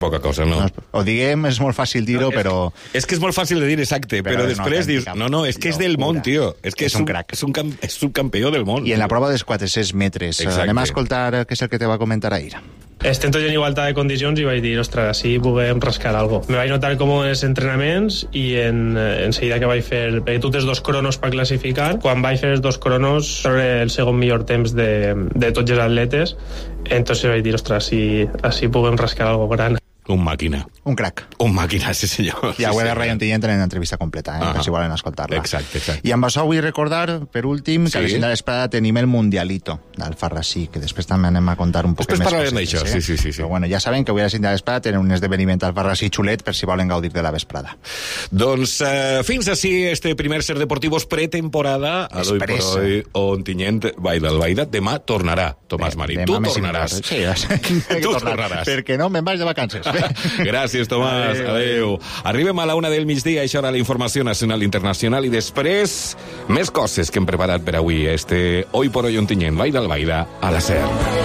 Poca cosa, no. Ho diguem, és molt fàcil dir-ho, però... És que és molt fàcil de dir, exacte, però després dius... No, és que és del món, tio. És que és un crac. És subcampió del món. I en la prova dels 400 metres. Anem a escoltar què és el que te va comentar ahir. Estem tots en igualtat de condicions i vaig dir, ostres, així puguem rascar alguna cosa. Me vaig notar com els entrenaments i en seguida que vaig fer... Perquè tu tens 2 cronos per classificar. Quan vaig fer els 2 cronos, el segon millor temps de tots els atletes. Entonces vaig dir, ostres, així puguem rascar alguna cosa gran. Un màquina. Un crac. Un màquina, sí senyor. I a web de Ryan Tillent tenen entrevista completa, per si volen escoltar-la. Exacte. I amb això vull recordar, per últim, que a la Cinta d'Espada tenim el Mundialito d'Alfarrasí, que després també anem a contar un poc més coses. Després parlarem d'això, sí. Però bueno, ja saben que avui a la Cinta d'Espada tenen un esdeveniment d'Alfarrasí xulet per si volen gaudir de la vesprada. Doncs fins així este primer Ser Deportivos pretemporada. A l'Hoy por Hoy, Ontinyent, Baida Albaida. Demà tornarà Tomàs Marín. Tu tornaràs. Sí, tu tornaràs. Perquè no me'n vaig de vacances. Gràcies, Tomàs. Adéu. Arribem a la 1 del migdia, això era la informació nacional i internacional, i després més coses que hem preparat per avui. Hoy por Hoy Ontinyent, Baida Albaida, a la SER.